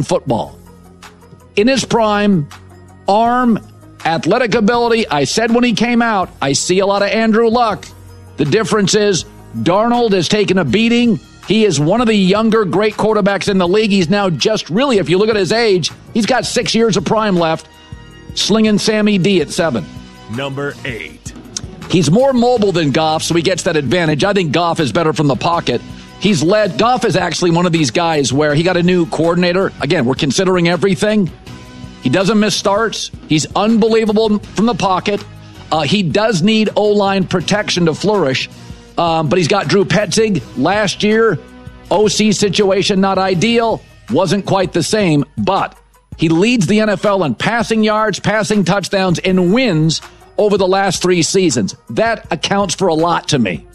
football. In his prime, arm, athletic ability. I said when he came out, I see a lot of Andrew Luck. The difference is Darnold has taken a beating. He is one of the younger great quarterbacks in the league. He's now just really, if you look at his age, he's got 6 years of prime left, slinging Sammy D at 7. Number 8. He's more mobile than Goff, so he gets that advantage. I think Goff is better from the pocket. Goff is actually one of these guys where he got a new coordinator. Again, we're considering everything. He doesn't miss starts. He's unbelievable from the pocket. He does need O-line protection to flourish. But he's got Drew Petzing last year. OC situation not ideal. Wasn't quite the same, but he leads the NFL in passing yards, passing touchdowns, and wins over the last 3 seasons. That accounts for a lot to me.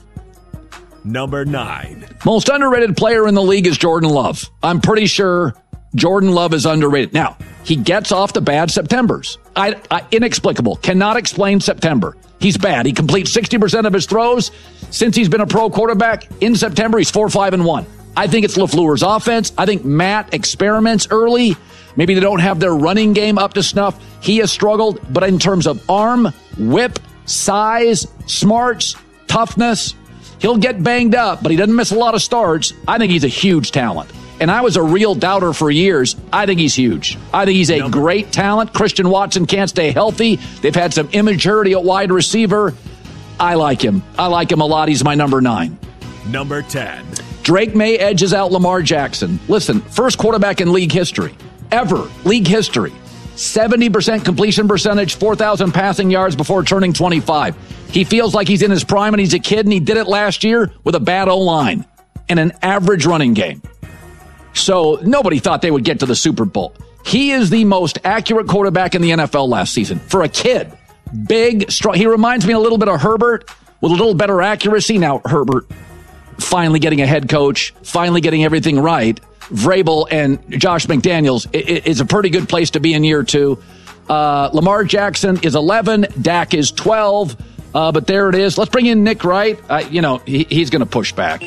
Number 9. Most underrated player in the league is Jordan Love. I'm pretty sure Jordan Love is underrated. Now, he gets off the bad Septembers. Inexplicable. Cannot explain September. He's bad. He completes 60% of his throws. Since he's been a pro quarterback in September, he's 4-5-1. I think it's LaFleur's offense. I think Matt experiments early. Maybe they don't have their running game up to snuff. He has struggled, but in terms of arm, whip, size, smarts, toughness, he'll get banged up, but he doesn't miss a lot of starts. I think he's a huge talent. And I was a real doubter for years. I think he's huge. I think he's a great talent. Christian Watson can't stay healthy. They've had some immaturity at wide receiver. I like him. I like him a lot. He's my number 9. Number 10. Drake May edges out Lamar Jackson. Listen, first quarterback in league history. Ever. League history. 70% completion percentage, 4,000 passing yards before turning 25. He feels like he's in his prime and he's a kid, and he did it last year with a bad O-line and an average running game. So nobody thought they would get to the Super Bowl. He is the most accurate quarterback in the NFL last season. For a kid, big, strong. He reminds me a little bit of Herbert with a little better accuracy. Now, Herbert finally getting a head coach, finally getting everything right. Vrabel and Josh McDaniels is a pretty good place to be in year 2. Lamar Jackson is 11. Dak is 12. But there it is. Let's bring in Nick Wright. He's going to push back.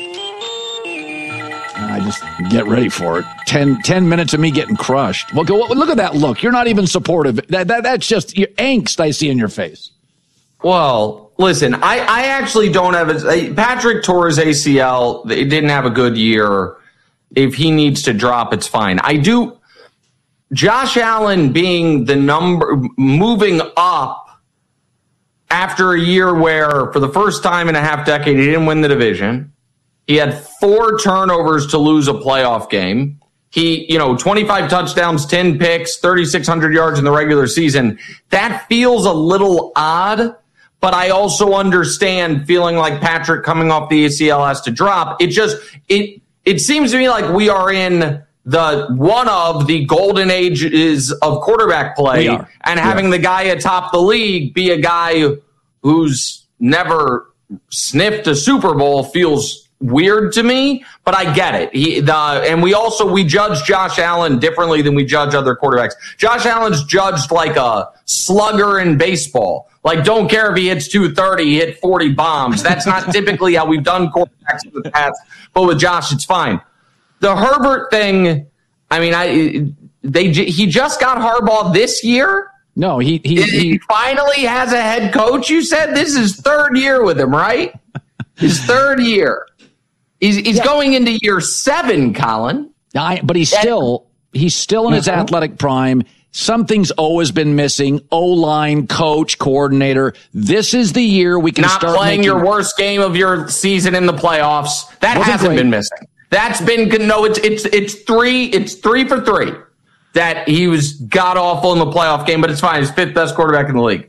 I just get ready for it. 10 minutes of me getting crushed. Well, look at that look. You're not even supportive. That's just your angst I see in your face. Well, listen, I actually don't have Patrick tore his ACL. He didn't have a good year. If he needs to drop, it's fine. I do. Josh Allen being the moving up after a year where for the first time in a half decade, he didn't win the division. He had 4 turnovers to lose a playoff game. He, 25 touchdowns, 10 picks, 3,600 yards in the regular season. That feels a little odd, but I also understand feeling like Patrick coming off the ACL has to drop. It seems to me like we are in one of the golden ages of quarterback play, and having the guy atop the league be a guy who's never sniffed a Super Bowl feels weird to me, but I get it. And we judge Josh Allen differently than we judge other quarterbacks. Josh Allen's judged like a slugger in baseball. Like, don't care if he hits 230, he hit 40 bombs. That's not typically how we've done quarterbacks in the past, but with Josh, it's fine. The Herbert thing, he just got Harbaugh this year. No, he finally has a head coach. You said this is 3rd year with him, right? His 3rd year. He's going into year 7, Colin. But he's still in his athletic prime. Something's always been missing. O-line, coach, coordinator. This is the year we can start playing your worst game of your season in the playoffs. That hasn't been missing. That's been it's 3 for 3 that he was god awful in the playoff game, but it's fine. He's 5th best quarterback in the league.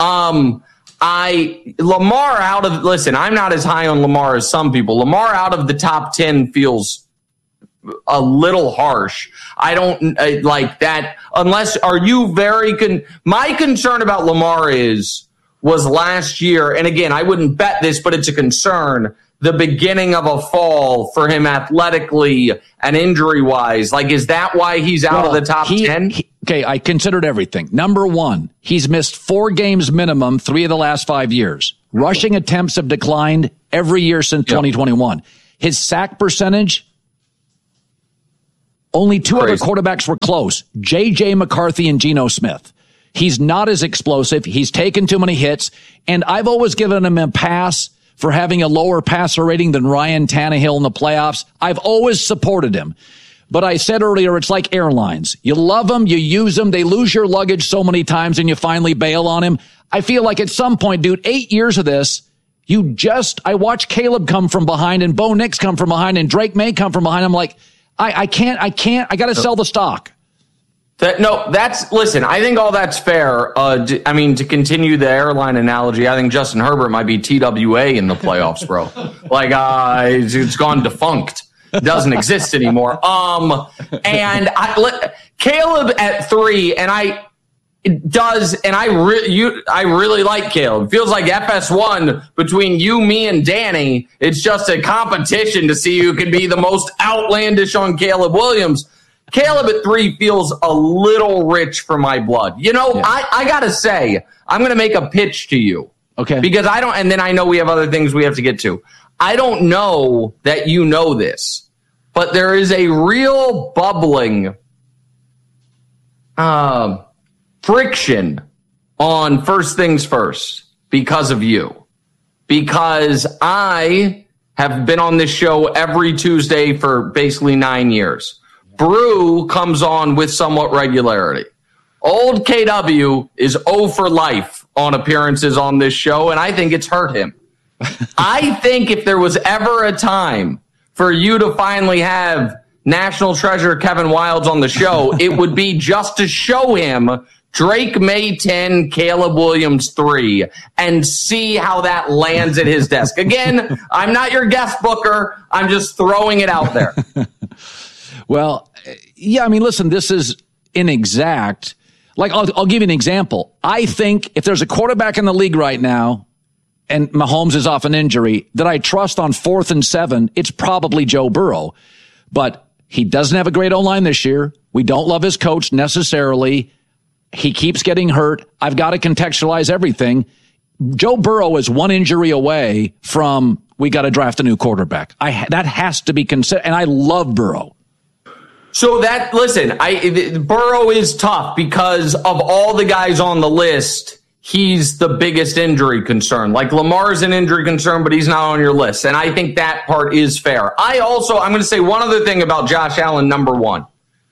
Listen, I'm not as high on Lamar as some people. Lamar out of the top 10 feels a little harsh. I don't like that unless my concern about Lamar was last year. And again, I wouldn't bet this, but it's a concern. The beginning of a fall for him athletically and injury wise. Like, is that why he's out of the top 10? Okay, I considered everything. Number 1, he's missed 4 games minimum 3 of the last 5 years. Rushing attempts have declined every year since 2021. His sack percentage Only two other quarterbacks were close, J.J. McCarthy and Geno Smith. He's not as explosive. He's taken too many hits, and I've always given him a pass for having a lower passer rating than Ryan Tannehill in the playoffs. I've always supported him. But I said earlier, it's like airlines. You love them, you use them, they lose your luggage so many times, and you finally bail on him. I feel like at some point, dude, 8 years of this, I watch Caleb come from behind and Bo Nix come from behind and Drake May come from behind. I'm like, I can't, I got to sell the stock. Listen, I think all that's fair. To continue the airline analogy, I think Justin Herbert might be TWA in the playoffs, bro. It's gone defunct. It doesn't exist anymore. Caleb at 3, and I really like Caleb. It feels like FS1 between you, me, and Danny. It's just a competition to see who can be the most outlandish on Caleb Williams. Caleb at 3 feels a little rich for my blood. I gotta say, I'm going to make a pitch to you. Okay. Because and then I know we have other things we have to get to. I don't know that you know this, but there is a real bubbling friction on First Things First because of you. Because I have been on this show every Tuesday for basically 9 years. Brew comes on with somewhat regularity. Old KW is 0 for life on appearances on this show, and I think it's hurt him. I think if there was ever a time for you to finally have National Treasure Kevin Wildes on the show, it would be just to show him Drake May 10, Caleb Williams 3, and see how that lands at his desk. Again, I'm not your guest booker. I'm just throwing it out there. Well, yeah, listen, this is inexact. I'll give you an example. I think if there's a quarterback in the league right now, and Mahomes is off an injury, that I trust on 4th and 7, it's probably Joe Burrow. But he doesn't have a great O-line this year. We don't love his coach necessarily. He keeps getting hurt. I've got to contextualize everything. Joe Burrow is one injury away from we got to draft a new quarterback. That has to be considered, and I love Burrow. So Burrow is tough because of all the guys on the list. He's the biggest injury concern. Like Lamar's an injury concern, but he's not on your list. And I think that part is fair. I'm going to say one other thing about Josh Allen, number 1.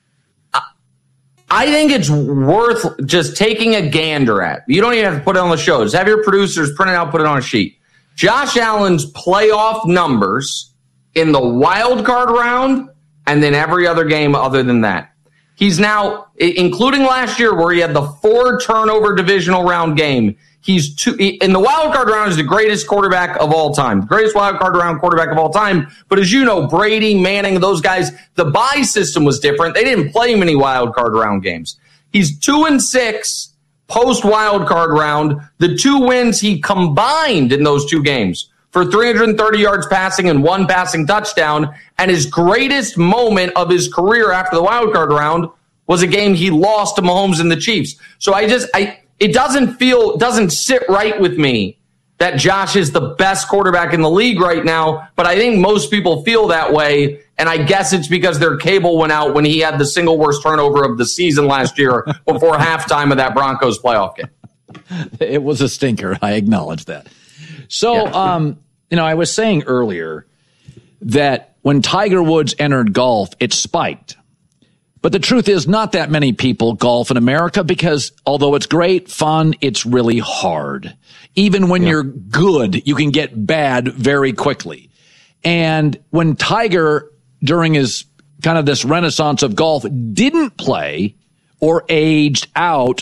I think it's worth just taking a gander at. You don't even have to put it on the show. Just have your producers print it out, put it on a sheet. Josh Allen's playoff numbers in the wild card round and then every other game other than that. He's now, including last year where he had the 4 turnover divisional round game, he's in the wild card round is the greatest quarterback of all time, greatest wild card round quarterback of all time. But as you know, Brady, Manning, those guys, the bye system was different. They didn't play many wild card round games. He's 2-6 post wild card round. The 2 wins he combined in those 2 games for 330 yards passing and 1 passing touchdown. And his greatest moment of his career after the wild card round was a game he lost to Mahomes and the Chiefs. So it doesn't sit right with me that Josh is the best quarterback in the league right now, but I think most people feel that way, and I guess it's because their cable went out when he had the single worst turnover of the season last year before halftime of that Broncos playoff game. It was a stinker. I acknowledge that. So, yeah. I was saying earlier that when Tiger Woods entered golf, it spiked. But the truth is not that many people golf in America because although it's great, fun, it's really hard. Even when you're good, you can get bad very quickly. And when Tiger, during his kind of this renaissance of golf, didn't play or aged out,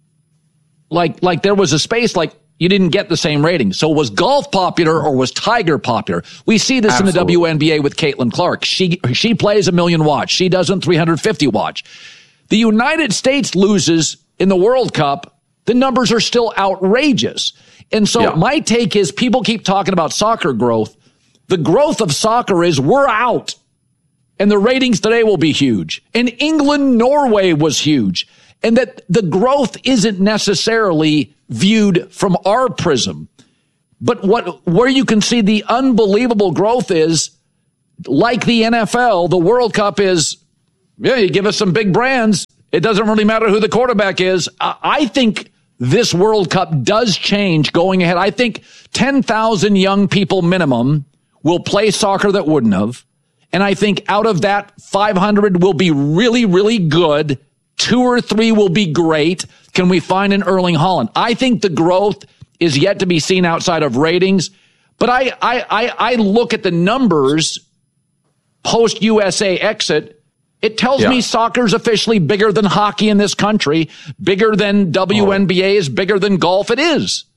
like there was a space like you didn't get the same rating. So was golf popular or was Tiger popular? We see this Absolutely. In the WNBA with Caitlin Clark. She plays 1 million watch. She doesn't 350 watch. The United States loses in the World Cup. The numbers are still outrageous. And so my take is people keep talking about soccer growth. The growth of soccer is we're out. And the ratings today will be huge. And England, Norway was huge. And that the growth isn't necessarily viewed from our prism. But where you can see the unbelievable growth is, like the NFL, the World Cup is Yeah, you give us some big brands. It doesn't really matter who the quarterback is. I think this World Cup does change going ahead. I think 10,000 young people minimum will play soccer that wouldn't have. And I think out of that, 500 will be really, really good. 2 or 3 will be great. Can we find an Erling Haaland? I think the growth is yet to be seen outside of ratings. But I look at the numbers post-USA exit. It tells me soccer's officially bigger than hockey in this country, bigger than WNBA is, bigger than golf. It is.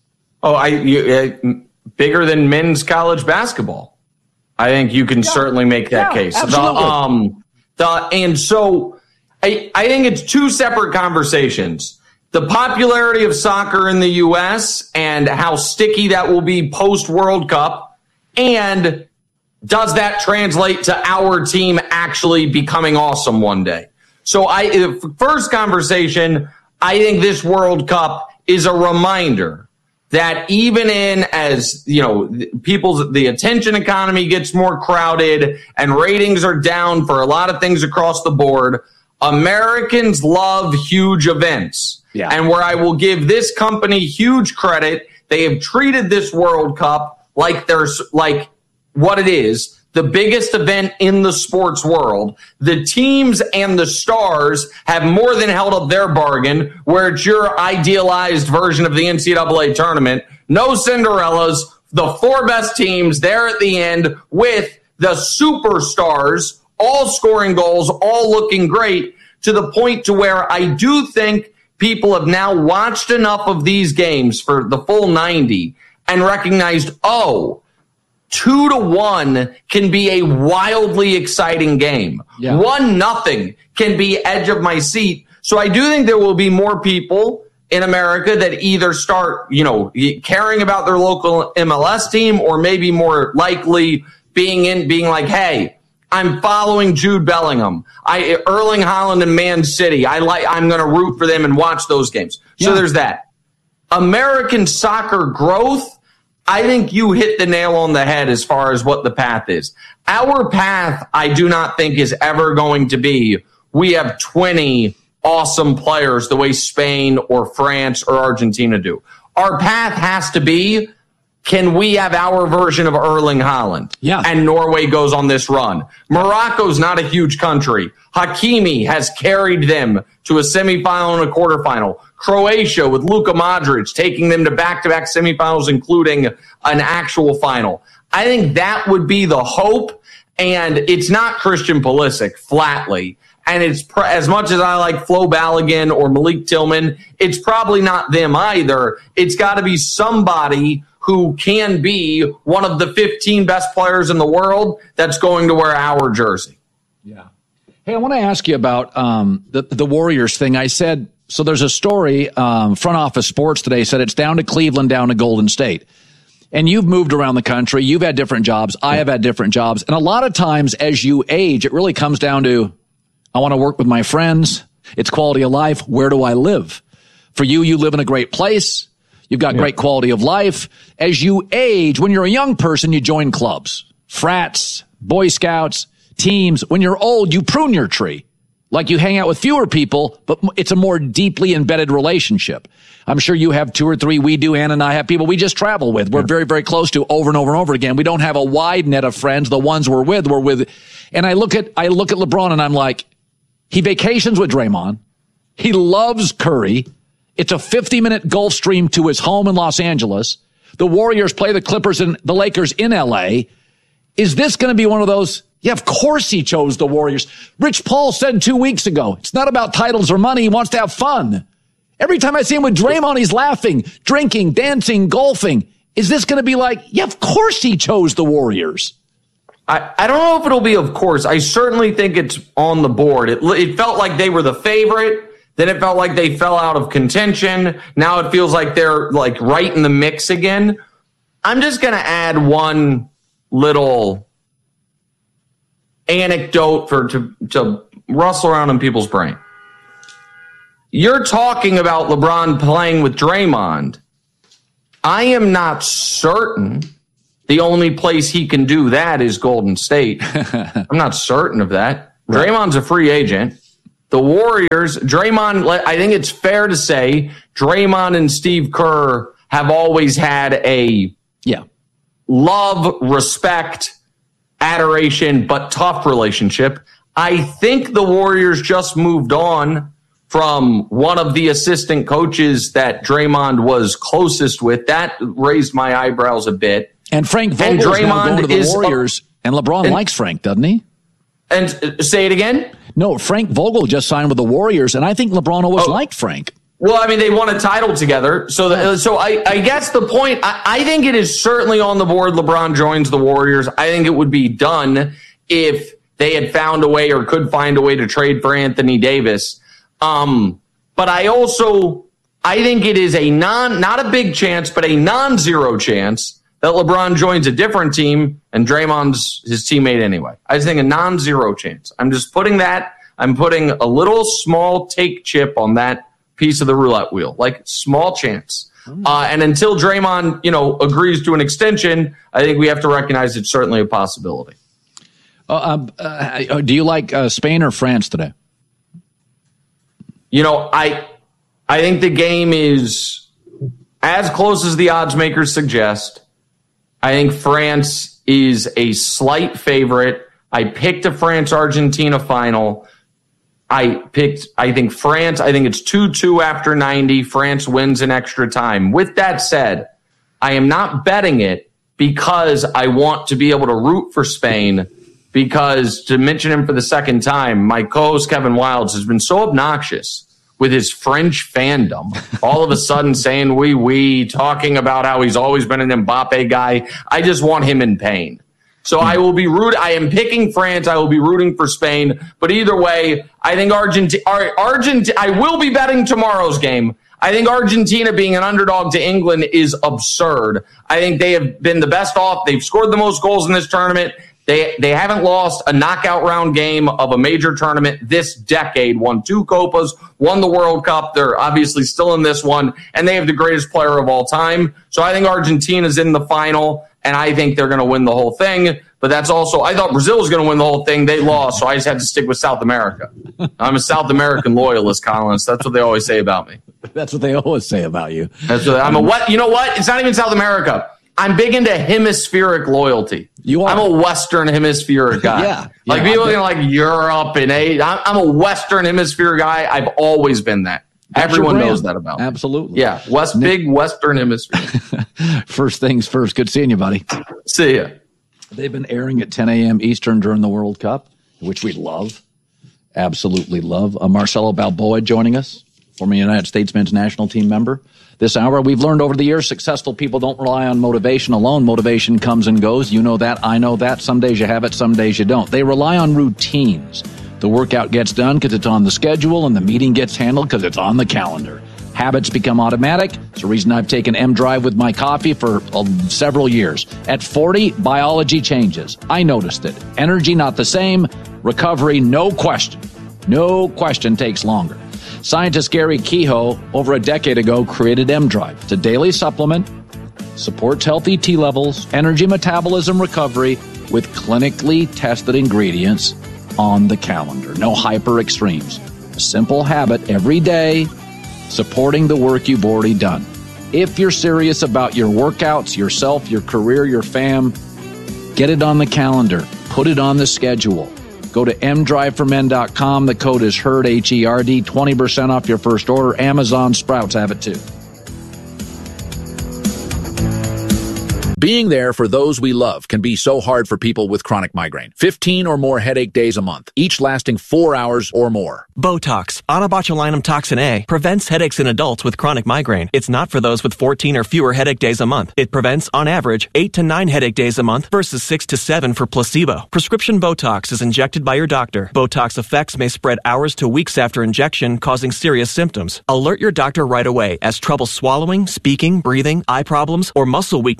Bigger than men's college basketball. I think you can certainly make that case. Absolutely. And so I think it's 2 separate conversations. The popularity of soccer in the U.S. and how sticky that will be post-World Cup, and does that translate to our team actually becoming awesome one day? So first conversation, I think this World Cup is a reminder that even in, as you know, the attention economy gets more crowded and ratings are down for a lot of things across the board, Americans love huge events. Yeah. And where I will give this company huge credit, they have treated this World Cup like what it is, the biggest event in the sports world. The teams and the stars have more than held up their bargain, where it's your idealized version of the NCAA tournament. No Cinderellas, the 4 best teams there at the end with the superstars, all scoring goals, all looking great, to the point to where I do think people have now watched enough of these games for the full 90 and recognized, 2-1 can be a wildly exciting game. Yeah. 1-0 can be edge of my seat. So I do think there will be more people in America that either start, caring about their local MLS team, or maybe more likely being like, hey, I'm following Jude Bellingham. Erling Haaland and Man City. I'm going to root for them and watch those games. So there's that. American soccer growth, I think you hit the nail on the head as far as what the path is. Our path, I do not think, is ever going to be, we have 20 awesome players the way Spain or France or Argentina do. Our path has to be, can we have our version of Erling Haaland? Yeah. And Norway goes on this run. Morocco's not a huge country. Hakimi has carried them to a semifinal and a quarterfinal. Croatia with Luka Modric taking them to back-to-back semifinals, including an actual final. I think that would be the hope, and it's not Christian Pulisic, flatly. And it's as much as I like Flo Balogun or Malik Tillman, it's probably not them either. It's got to be somebody who can be one of the 15 best players in the world that's going to wear our jersey. Yeah. Hey, I want to ask you about the Warriors thing. I said, so there's a story, Front Office Sports today said it's down to Cleveland, down to Golden State. And you've moved around the country. You've had different jobs. I have had different jobs. And a lot of times as you age, it really comes down to, I want to work with my friends. It's quality of life. Where do I live? For you, you live in a great place. You've got great quality of life. As you age, when you're a young person, you join clubs, frats, Boy Scouts, teams. When you're old, you prune your tree. Like you hang out with fewer people, but it's a more deeply embedded relationship. I'm sure you have 2 or 3. We do. Ann and I have people we just travel with. We're very, very close to over and over and over again. We don't have a wide net of friends. The ones we're with. And I look at LeBron and I'm like, he vacations with Draymond. He loves Curry. It's a 50-minute Gulf Stream to his home in Los Angeles. The Warriors play the Clippers and the Lakers in L.A. Is this going to be one of those? Yeah, of course he chose the Warriors. Rich Paul said 2 weeks ago, it's not about titles or money. He wants to have fun. Every time I see him with Draymond, he's laughing, drinking, dancing, golfing. Is this going to be like, yeah, of course he chose the Warriors? I don't know if it'll be of course. I certainly think it's on the board. It felt like they were the favorite. Then it felt like they fell out of contention. Now it feels like they're like right in the mix again. I'm just going to add one little anecdote to rustle around in people's brain. You're talking about LeBron playing with Draymond. I am not certain the only place he can do that is Golden State. I'm not certain of that. Right. Draymond's a free agent. The Warriors, Draymond, I think it's fair to say Draymond and Steve Kerr have always had a love, respect, adoration, but tough relationship. I think the Warriors just moved on from one of the assistant coaches that Draymond was closest with. That raised my eyebrows a bit. And Frank Vogel's now going to the Warriors, and LeBron likes Frank, doesn't he? And say it again? No, Frank Vogel just signed with the Warriors, and I think LeBron always liked Frank. Well, I mean, they won a title together. So I guess the point, I think it is certainly on the board LeBron joins the Warriors. I think it would be done if they had found a way or could find a way to trade for Anthony Davis. But I think it is not a big chance, but a non-zero chance that LeBron joins a different team and Draymond's his teammate anyway. I just think a non-zero chance. I'm putting a little small take chip on that piece of the roulette wheel, like small chance. And until Draymond, agrees to an extension, I think we have to recognize it's certainly a possibility. Do you like Spain or France today? I think the game is as close as the odds makers suggest. I think France is a slight favorite. I picked a France-Argentina final. I think France, I think it's 2-2 after 90. France wins in extra time. With that said, I am not betting it because I want to be able to root for Spain, because, to mention him for the second time, my co-host Kevin Wildes has been so obnoxious with his French fandom, all of a sudden saying oui, talking about how he's always been an Mbappe guy. I just want him in pain. So I am picking France. I will be rooting for Spain. But either way, I think Argentina, I will be betting tomorrow's game. I think Argentina being an underdog to England is absurd. I think they have been the best off. They've scored the most goals in this tournament. They haven't lost a knockout round game of a major tournament this decade. Won 2 Copas, won the World Cup. They're obviously still in this one, and they have the greatest player of all time. So I think Argentina's in the final, and I think they're going to win the whole thing. But that's also, I thought Brazil was going to win the whole thing. They lost, so I just had to stick with South America. I'm a South American loyalist, Collins. That's what they always say about me. That's what they always say about you. You know what? It's not even South America. I'm big into hemispheric loyalty. You are. I'm a Western hemispheric guy. Yeah. People think like Europe and Asia. I'm a Western hemisphere guy. I've always been that. Everyone knows that about me. Absolutely. Yeah. Big Western hemisphere. First things first. Good seeing you, buddy. See ya. They've been airing at 10 a.m. Eastern during the World Cup, which we love. Absolutely love. Marcelo Balboa joining us, former United States men's national team member. This hour, we've learned over the years, successful people don't rely on motivation alone. Motivation comes and goes. You know that. I know that. Some days you have it. Some days you don't. They rely on routines. The workout gets done because it's on the schedule, and the meeting gets handled because it's on the calendar. Habits become automatic. It's the reason I've taken M-Drive with my coffee for several years. At 40, biology changes. I noticed it. Energy not the same. Recovery, no question. No question takes longer. Scientist Gary Kehoe, over a decade ago, created M-Drive. It's a daily supplement, supports healthy T levels, energy metabolism recovery with clinically tested ingredients on the calendar. No hyper extremes. A simple habit every day, supporting the work you've already done. If you're serious about your workouts, yourself, your career, your fam, get it on the calendar. Put it on the schedule. Go to mdriveformen.com. The code is HERD, H-E-R-D, 20% off your first order. Amazon, Sprouts have it too. Being there for those we love can be so hard for people with chronic migraine. 15 or more headache days a month, each lasting 4 hours or more. Botox, onabotulinum toxin A, prevents headaches in adults with chronic migraine. It's not for those with 14 or fewer headache days a month. It prevents, on average, 8 to 9 headache days a month versus 6 to 7 for placebo. Prescription Botox is injected by your doctor. Botox effects may spread hours to weeks after injection, causing serious symptoms. Alert your doctor right away, as trouble swallowing, speaking, breathing, eye problems, or muscle weakness can be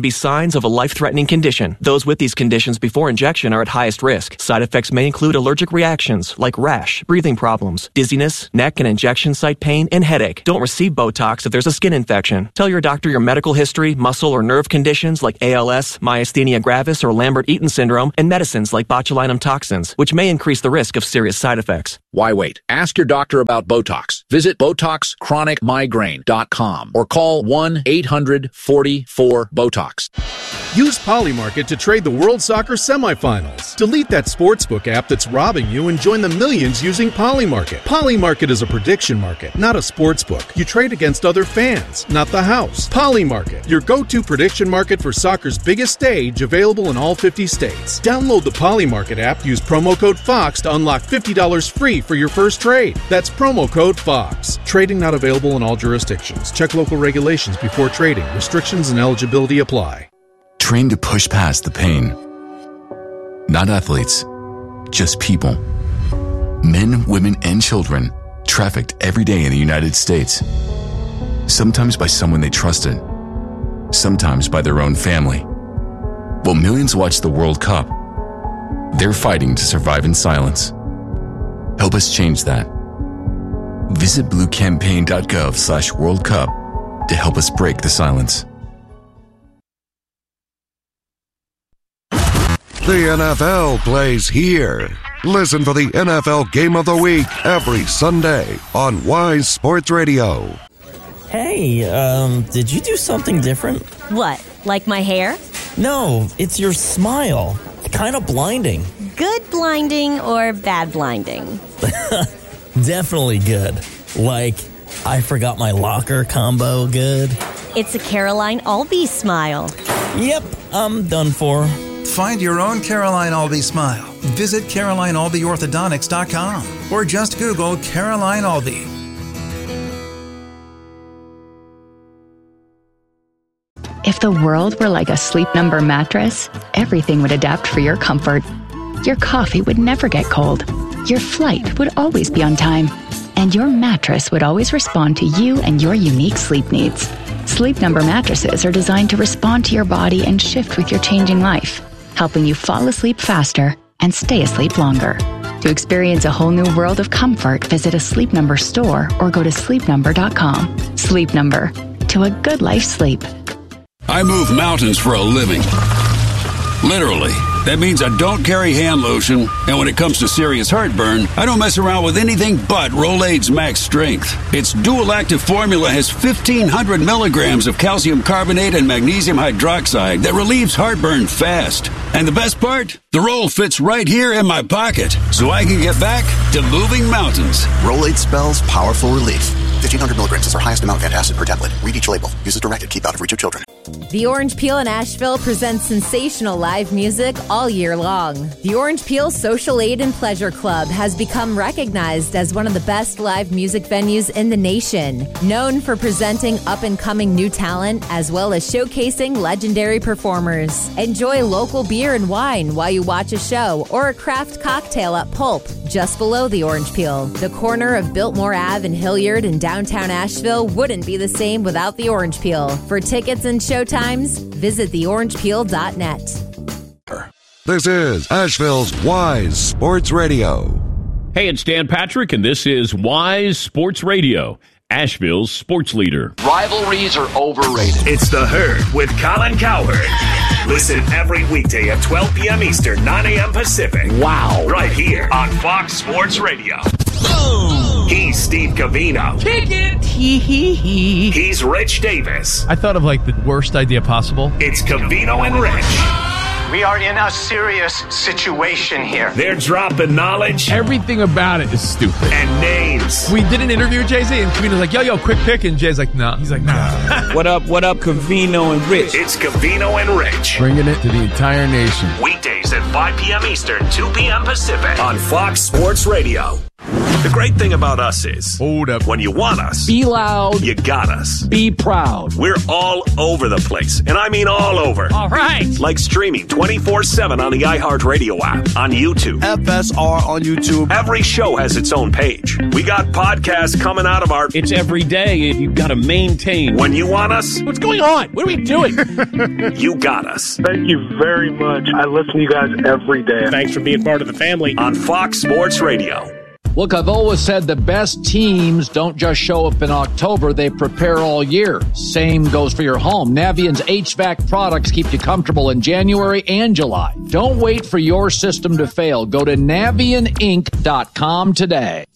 be signs of a life-threatening condition. Those with these conditions before injection are at highest risk. Side effects may include allergic reactions like rash, breathing problems, dizziness, neck and injection site pain, and headache. Don't receive Botox if there's a skin infection. Tell your doctor your medical history, muscle or nerve conditions like ALS, myasthenia gravis, or Lambert-Eaton syndrome, and medicines like botulinum toxins, which may increase the risk of serious side effects. Why wait? Ask your doctor about Botox. Visit BotoxChronicMigraine.com or call 1-800-44-BOTOX. Use Polymarket to trade the World Soccer semifinals. Delete that sportsbook app that's robbing you and join the millions using Polymarket. Polymarket is a prediction market, not a sportsbook. You trade against other fans, not the house. Polymarket, your go-to prediction market for soccer's biggest stage, available in all 50 states. Download the Polymarket app, use promo code FOX to unlock $50 free for your first trade. That's promo code FOX. Trading not available in all jurisdictions. Check local regulations before trading. Restrictions and eligibility apply. Train to push past the pain. Not athletes, just people. Men, women, and children trafficked every day in the United States. Sometimes by someone they trusted, sometimes by their own family. While millions watch the World Cup, they're fighting to survive in silence. Help us change that. Visit bluecampaign.gov/World Cup to help us break the silence. The NFL plays here. Listen for the NFL Game of the Week every Sunday on Wise Sports Radio. Hey, did you do something different? What, like my hair? No, it's your smile. Kind of blinding. Good blinding or bad blinding? Definitely good. Like, I forgot my locker combo good. It's a Caroline Albee smile. Yep, I'm done for. Find your own Caroline Albee smile. Visit CarolineAlbeeOrthodontics.com or just Google Caroline Albee. If the world were like a Sleep Number mattress, everything would adapt for your comfort. Your coffee would never get cold. Your flight would always be on time. And your mattress would always respond to you and your unique sleep needs. Sleep Number mattresses are designed to respond to your body and shift with your changing life, helping you fall asleep faster and stay asleep longer. To experience a whole new world of comfort, visit a Sleep Number store or go to sleepnumber.com. Sleep Number. To a good life sleep. I move mountains for a living. Literally. That means I don't carry hand lotion, and when it comes to serious heartburn, I don't mess around with anything but Rolaids Max Strength. Its dual-active formula has 1,500 milligrams of calcium carbonate and magnesium hydroxide that relieves heartburn fast. And the best part? The roll fits right here in my pocket, so I can get back to moving mountains. Rolaids spells powerful relief. 1,500 milligrams is our highest amount of antacid per tablet. Read each label. Use as directed. Keep out of reach of children. The Orange Peel in Asheville presents sensational live music all year long. The Orange Peel Social Aid and Pleasure Club has become recognized as one of the best live music venues in the nation. Known for presenting up-and-coming new talent as well as showcasing legendary performers. Enjoy local beer and wine while you watch a show or a craft cocktail at Pulp, just below the Orange Peel. The corner of Biltmore Ave and Hilliard in downtown Asheville wouldn't be the same without the Orange Peel. For tickets and showtimes, visit theorangepeel.net. This is Asheville's Wise Sports Radio. Hey, it's Dan Patrick, and this is Wise Sports Radio, Asheville's sports leader. Rivalries are overrated. It's The Herd with Colin Cowherd. Listen every weekday at 12 p.m. Eastern, 9 a.m. Pacific. Wow. Right here on Fox Sports Radio. He's Steve Covino. Kick it. He's Rich Davis. I thought of like the worst idea possible. It's Covino and Rich. We are in a serious situation here. They're dropping knowledge. Everything about it is stupid. And names. We did an interview with Jay-Z, and Covino's like, yo, quick pick. And Jay's like, nah. He's like, nah. What up, Covino and Rich? It's Covino and Rich. Bringing it to the entire nation. Weekdays at 5 p.m. Eastern, 2 p.m. Pacific on Fox Sports Radio. The great thing about us is, hold up, when you want us, be loud, you got us. Be proud. We're all over the place, and I mean all over. All right. Like streaming 24/7 on the iHeartRadio app, on YouTube. FSR on YouTube. Every show has its own page. We got podcasts coming out of our... It's every day. You've got to maintain. When you want us... What's going on? What are we doing? You got us. Thank you very much. I listen to you guys every day. Thanks for being part of the family. On Fox Sports Radio. Look, I've always said the best teams don't just show up in October, they prepare all year. Same goes for your home. Navient's HVAC products keep you comfortable in January and July. Don't wait for your system to fail. Go to NavientInc.com today.